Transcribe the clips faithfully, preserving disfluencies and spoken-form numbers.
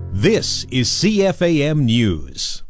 This is C F A M News.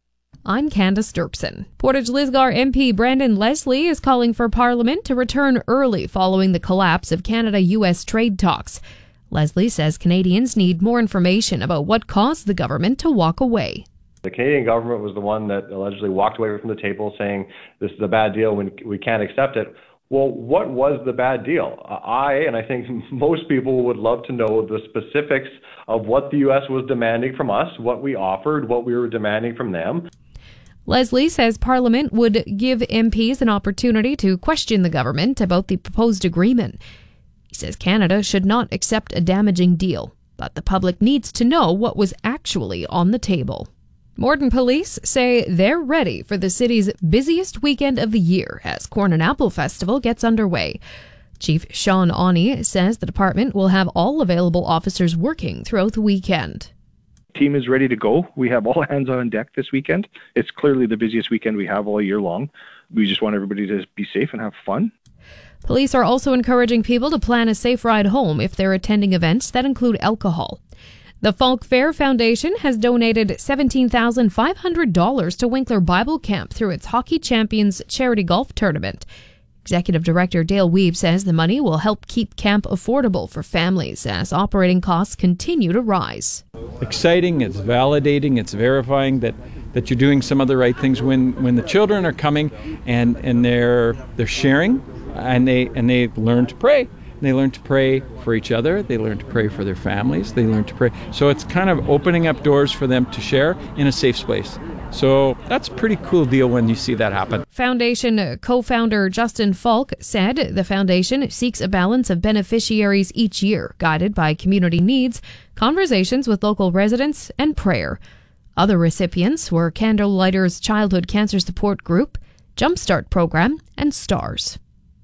I'm Candace Dirksen. Portage Lisgar M P Brandon Leslie is calling for Parliament to return early following the collapse of Canada-U S trade talks. Leslie says Canadians need more information about what caused the government to walk away. The Canadian government was the one that allegedly walked away from the table saying this is a bad deal when we can't accept it. Well, what was the bad deal? I, and I think most people would love to know the specifics of what the U S was demanding from us, what we offered, what we were demanding from them. Leslie says Parliament would give M Ps an opportunity to question the government about the proposed agreement. He says Canada should not accept a damaging deal, but the public needs to know what was actually on the table. Morden police say they're ready for the city's busiest weekend of the year as Corn and Apple Festival gets underway. Chief Sean Awney says the department will have all available officers working throughout the weekend. Team is ready to go. We have all hands on deck this weekend. It's clearly the busiest weekend we have all year long. We just want everybody to be safe and have fun. Police are also encouraging people to plan a safe ride home if they're attending events that include alcohol. The Falk Fair Foundation has donated seventeen thousand five hundred dollars to Winkler Bible Camp through its Hockey Champions charity golf tournament. Executive Director Dale Weeb says the money will help keep camp affordable for families as operating costs continue to rise. Exciting, it's validating, it's verifying that, that you're doing some of the right things when, when the children are coming and, and they're they're sharing and they and they learn to pray. They learn to pray for each other. They learn to pray for their families. They learn to pray. So it's kind of opening up doors for them to share in a safe space. So that's a pretty cool deal when you see that happen. Foundation co-founder Justin Falk said the foundation seeks a balance of beneficiaries each year, guided by community needs, conversations with local residents, and prayer. Other recipients were Candlelighters Childhood Cancer Support Group, Jumpstart Program, and STARS.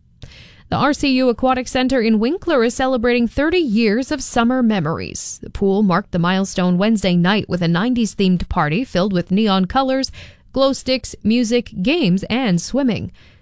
The R C U Aquatic Center in Winkler is celebrating thirty years of summer memories. The pool marked the milestone Wednesday night with a nineties-themed party filled with neon colors, glow sticks, music, games, and swimming.